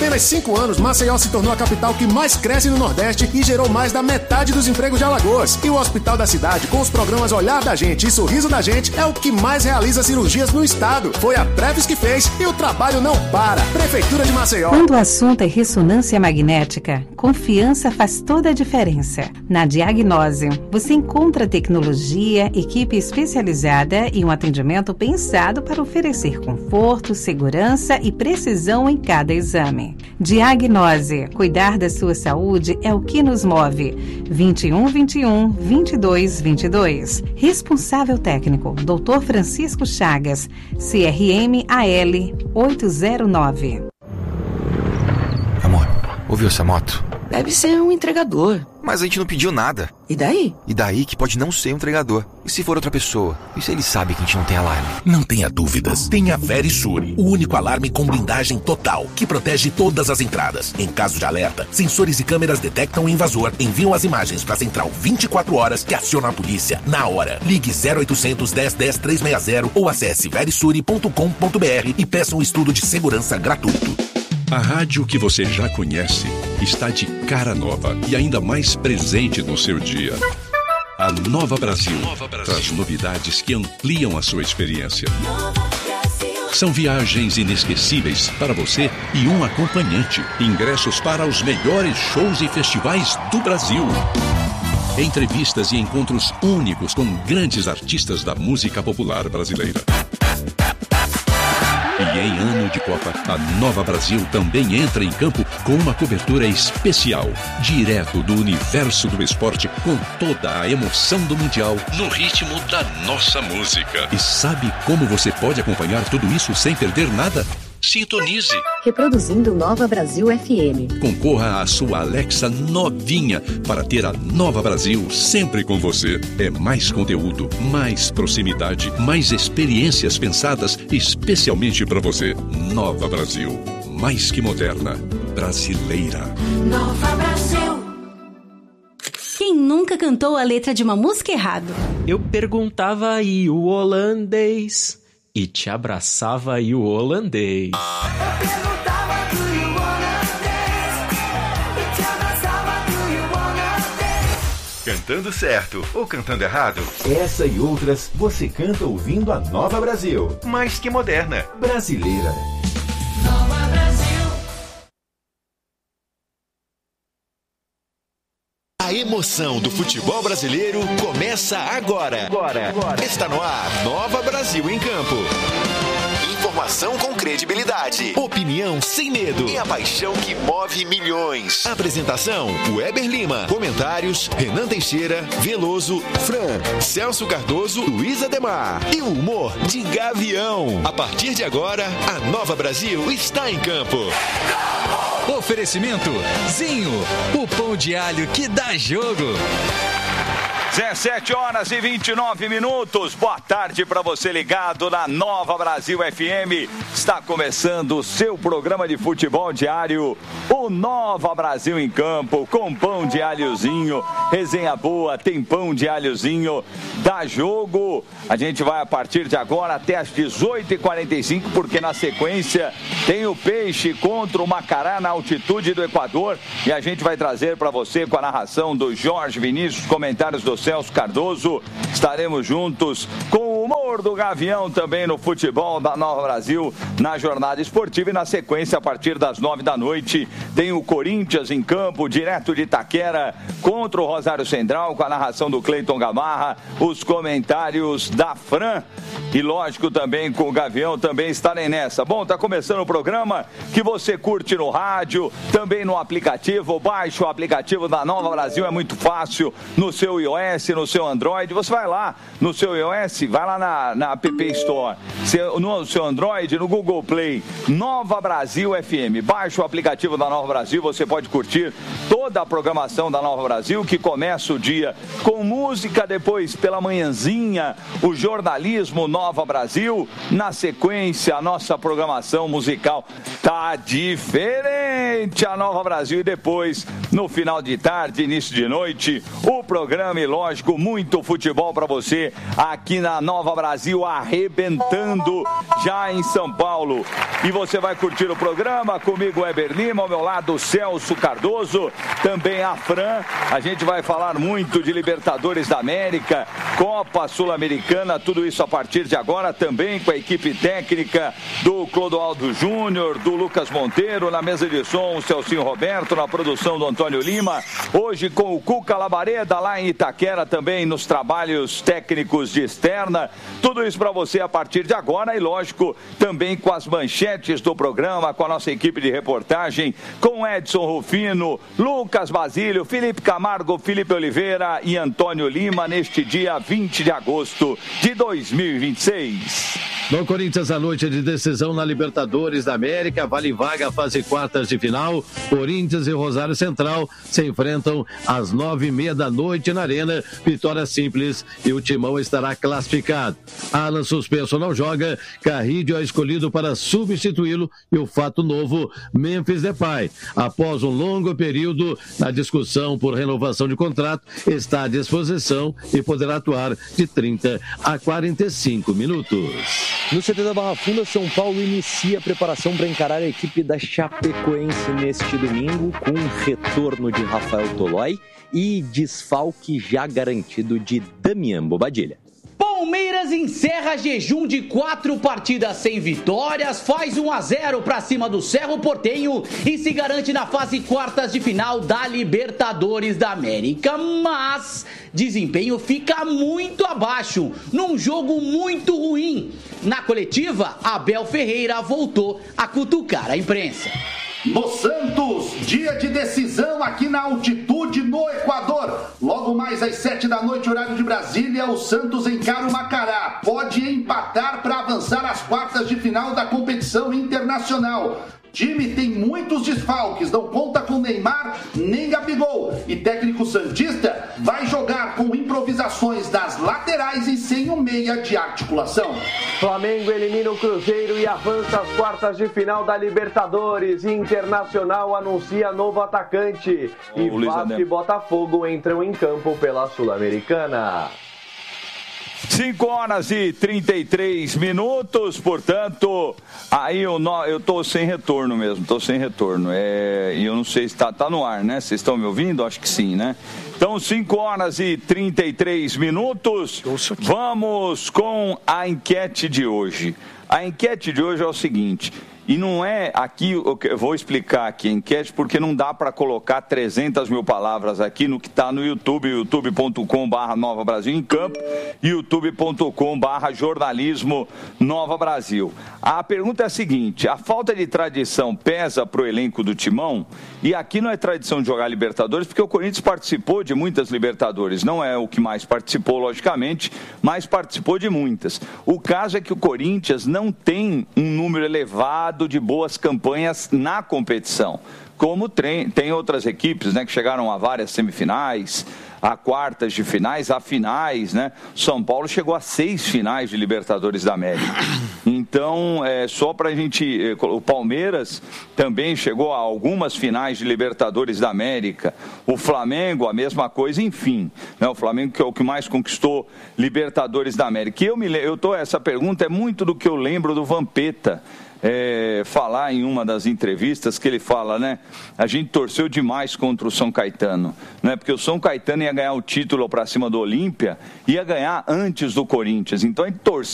apenas 5 anos, Maceió se tornou a capital que mais cresce no Nordeste e gerou mais da metade dos empregos de Alagoas. E o hospital da cidade, com os programas Olhar da Gente e Sorriso da Gente, é o que mais realiza cirurgias no estado. Foi a Treves que fez e o trabalho não para. Prefeitura de Maceió. Quando o assunto é ressonância magnética, confiança faz toda a diferença. Na Diagnose, você encontra tecnologia, equipe especializada e um atendimento pensado para oferecer conforto, segurança e precisão em cada exame. Diagnose. Cuidar da sua saúde é o que nos move. 2121-2222. Responsável técnico, Dr. Francisco Chagas, CRM AL 809. Amor, ouviu essa moto? Deve ser um entregador. Mas a gente não pediu nada. E daí? E daí que pode não ser um entregador. E se for outra pessoa? E se ele sabe que a gente não tem alarme? Não tenha dúvidas. Tenha Verisure, o único alarme com blindagem total, que protege todas as entradas. Em caso de alerta, sensores e câmeras detectam o invasor, enviam as imagens para a central 24 horas que aciona a polícia na hora. Ligue 0800 10 10 360 ou acesse verisure.com.br e peça um estudo de segurança gratuito. A rádio que você já conhece está de cara nova e ainda mais presente no seu dia. A Nova Brasil traz novidades que ampliam a sua experiência. São viagens inesquecíveis para você e um acompanhante. Ingressos para os melhores shows e festivais do Brasil. Entrevistas e encontros únicos com grandes artistas da música popular brasileira. E em ano de Copa, a Nova Brasil também entra em campo com uma cobertura especial, direto do universo do esporte, com toda a emoção do Mundial, no ritmo da nossa música. E sabe como você pode acompanhar tudo isso sem perder nada? Sintonize. Reproduzindo Nova Brasil FM. Concorra à sua Alexa novinha para ter a Nova Brasil sempre com você. É mais conteúdo, mais proximidade, mais experiências pensadas especialmente para você. Nova Brasil. Mais que moderna. Brasileira. Nova Brasil. Quem nunca cantou a letra de uma música errado? Eu perguntava aí o holandês e te abraçava aí o holandês. Eu perguntava do you holandês e te abraçava do you holandês. Cantando certo ou cantando errado? Essa e outras você canta ouvindo a Nova Brasil. Mais que moderna. Brasileira. Nova Brasil. A emoção do futebol brasileiro começa agora. Está no ar Nova Brasil em Campo. Informação com credibilidade, opinião sem medo e a paixão que move milhões. Apresentação: Weber Lima. Comentários: Renan Teixeira, Veloso, Fran, Celso Cardoso, Luiz Ademar. E o humor de Gavião. A partir de agora, a Nova Brasil está em campo. Oferecimento Zinho, o pão de alho que dá jogo. 17 horas e 29 minutos. Boa tarde para você ligado na Nova Brasil FM. Está começando o seu programa de futebol diário, o Nova Brasil em Campo, com pão de alhozinho. Resenha boa, tem pão de alhozinho. Dá jogo. A gente vai a partir de agora até às 18h45, porque na sequência tem o Peixe contra o Macará na altitude do Equador. E a gente vai trazer para você com a narração do Jorge Vinícius, comentários do Celso Cardoso. Estaremos juntos com o humor do Gavião também no futebol da Nova Brasil, na jornada esportiva. E na sequência, a partir das 9 da noite, tem o Corinthians em campo, direto de Itaquera, contra o Rosário Central, com a narração do Cleiton Gamarra, os comentários da Fran e, lógico, também com o Gavião também estarem nessa. Bom, tá começando o programa que você curte no rádio, também no aplicativo. Baixe o aplicativo da Nova Brasil, é muito fácil, no seu iOS, no seu Android. Você vai lá no seu iOS, vai lá na App Store, no seu Android, no Google Play, Nova Brasil FM. Baixe o aplicativo da Nova Brasil, você pode curtir toda a programação da Nova Brasil, que começa o dia com música, depois pela manhãzinha, o jornalismo Nova Brasil, na sequência a nossa programação musical tá diferente. frente a Nova Brasil e depois, no final de tarde, início de noite, o programa e, lógico, muito futebol para você aqui na Nova Brasil, arrebentando já em São Paulo. E você vai curtir o programa comigo, Weber Lima, ao meu lado, Celso Cardoso, também a Fran. A gente vai falar muito de Libertadores da América, Copa Sul-Americana, tudo isso a partir de agora, também com a equipe técnica do Clodoaldo Júnior, do Lucas Monteiro, na mesa de som, o Celcinho Roberto, na produção do Antônio Lima, hoje com o Cuca Labareda, lá em Itaquera, também nos trabalhos técnicos de externa, tudo isso para você a partir de agora e, lógico, também com as manchetes do programa, com a nossa equipe de reportagem, com Edson Rufino, Lucas Basílio, Felipe Camargo, Felipe Oliveira e Antônio Lima, neste dia 20 de agosto de 2026. No Corinthians, a noite de decisão na Libertadores da América, vale vaga à fase quartas de final. Corinthians e Rosário Central se enfrentam às 9h30 da noite na Arena. Vitória simples e o Timão estará classificado. Alan suspenso não joga, Carrillo é escolhido para substituí-lo e o fato novo, Memphis Depay, após um longo período na discussão por renovação de contrato, está à disposição e poderá atuar de 30 a 45 minutos. No CT da Barra Funda, São Paulo inicia a preparação para encarar a equipe da Chapecoense neste domingo, com um retorno de Rafael Tolói e desfalque já garantido de Damian Bobadilha. Palmeiras encerra jejum de 4 partidas sem vitórias, faz 1-0 para cima do Cerro Porteño e se garante na fase quartas de final da Libertadores da América. Mas desempenho fica muito abaixo, num jogo muito ruim. Na coletiva, Abel Ferreira voltou a cutucar a imprensa. No Santos, dia de decisão aqui na altitude no Equador. Logo mais às 7 da noite, horário de Brasília, o Santos encara o Macará. Pode empatar para avançar às quartas de final da competição internacional. Time tem muitos desfalques, não conta com Neymar nem Gabigol. E técnico santista vai jogar com improvisações das laterais e sem um meia de articulação. Flamengo elimina o Cruzeiro e avança às quartas de final da Libertadores. Internacional anuncia novo atacante. E Vasco e Botafogo entram em campo pela Sul-Americana. 5h33, portanto, aí eu tô sem retorno mesmo, e eu não sei se tá no ar, né? Vocês estão me ouvindo? Acho que sim, né? Então, 5h33, vamos com a enquete de hoje. A enquete de hoje é o seguinte... E não é aqui, eu vou explicar aqui a enquete, porque não dá para colocar 300 mil palavras aqui no que está no YouTube, youtube.com/Nova Brasil em Campo, youtube.com/jornalismo Nova Brasil. A pergunta é a seguinte: a falta de tradição pesa para o elenco do Timão? E aqui não é tradição de jogar Libertadores, porque o Corinthians participou de muitas Libertadores. Não é o que mais participou, logicamente, mas participou de muitas. O caso é que o Corinthians não tem um número elevado de boas campanhas na competição, como tem outras equipes, né, que chegaram a várias semifinais, a quartas de finais, a finais, né? São Paulo chegou a 6 finais de Libertadores da América. Então, só para a gente... O Palmeiras também chegou a algumas finais de Libertadores da América. O Flamengo, a mesma coisa, enfim. Né? O Flamengo que é o que mais conquistou Libertadores da América. E essa pergunta é muito do que eu lembro do Vampeta. Falar em uma das entrevistas que ele fala, né? A gente torceu demais contra o São Caetano, né? Porque o São Caetano ia ganhar o título para cima do Olímpia, ia ganhar antes do Corinthians. Então a gente torceu